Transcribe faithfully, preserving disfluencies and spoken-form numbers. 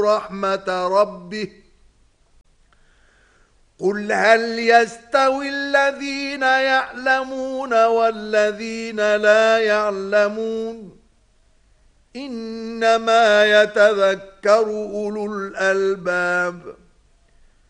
رحمة ربه قل هل يستوي الذين يعلمون والذين لا يعلمون إنما يتذكر أولو الألباب